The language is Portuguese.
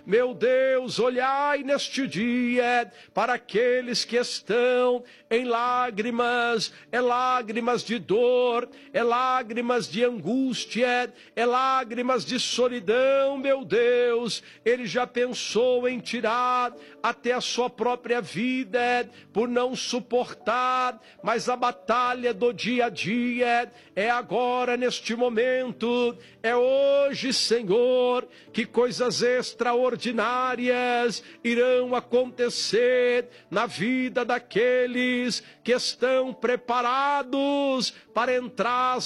Meu Deus, olhai neste dia para aqueles que estão em lágrimas, lágrimas de dor, lágrimas de angústia, lágrimas de solidão, meu Deus. Ele já pensou em tirar até a sua própria vida por não suportar, mas a batalha do dia a dia é agora, neste momento, é hoje, Senhor, que coisas extraordinárias irão acontecer na vida daqueles que estão preparados para entrar